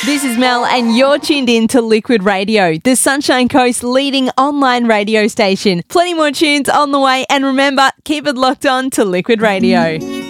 This is Mel and you're tuned in to Liquid Radio, the Sunshine Coast's leading online radio station. Plenty more tunes on the way and remember, keep it locked on to Liquid Radio.